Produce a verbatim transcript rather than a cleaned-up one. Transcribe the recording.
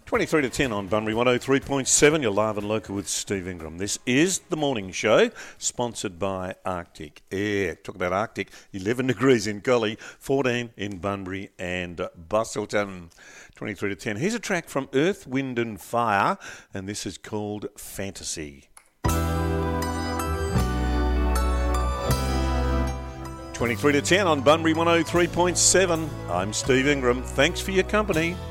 twenty-three to ten on Bunbury one oh three point seven. You're live and local with Steve Ingram. This is The Morning Show, sponsored by Arctic Air. Talk about Arctic, eleven degrees in Collie, fourteen in Bunbury and Busselton. twenty-three to ten. Here's a track from Earth, Wind and Fire, and this is called Fantasy. twenty-three to ten on Bunbury one oh three point seven. I'm Steve Ingram. Thanks for your company.